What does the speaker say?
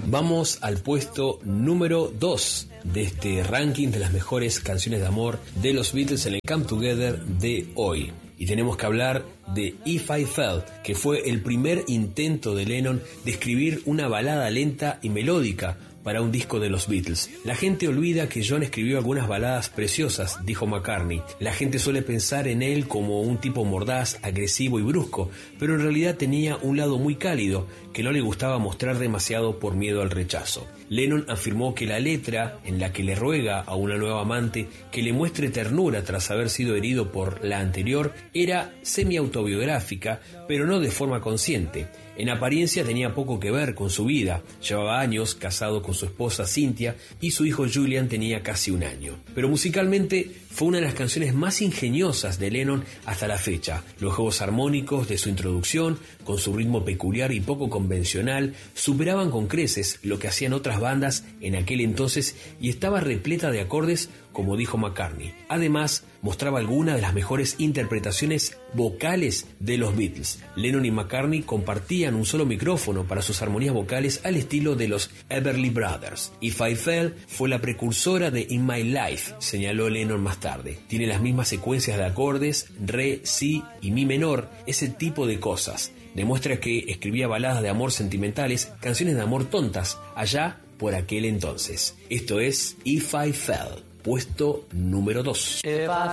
Vamos al puesto número 2 de este ranking de las mejores canciones de amor de los Beatles en el Come Together de hoy. Y tenemos que hablar de If I Fell, que fue el primer intento de Lennon de escribir una balada lenta y melódica para un disco de los Beatles. La gente olvida que John escribió algunas baladas preciosas, dijo McCartney. La gente suele pensar en él como un tipo mordaz, agresivo y brusco, pero en realidad tenía un lado muy cálido que no le gustaba mostrar demasiado por miedo al rechazo. Lennon afirmó que la letra, en la que le ruega a una nueva amante que le muestre ternura tras haber sido herido por la anterior, era semi-autobiográfica, pero no de forma consciente. En apariencia tenía poco que ver con su vida. Llevaba años casado con su esposa Cynthia y su hijo Julian tenía casi un año. Pero musicalmente fue una de las canciones más ingeniosas de Lennon hasta la fecha. Los juegos armónicos de su introducción, con su ritmo peculiar y poco convencional, superaban con creces lo que hacían otras bandas en aquel entonces y estaba repleta de acordes, como dijo McCartney. Además, mostraba algunas de las mejores interpretaciones vocales de los Beatles. Lennon y McCartney compartían un solo micrófono para sus armonías vocales al estilo de los Everly Brothers. If I Fell fue la precursora de In My Life, señaló Lennon más tarde. Tiene las mismas secuencias de acordes, re, si y mi menor, ese tipo de cosas. Demuestra que escribía baladas de amor sentimentales, canciones de amor tontas, allá por aquel entonces. Esto es If I Fell, puesto número 2.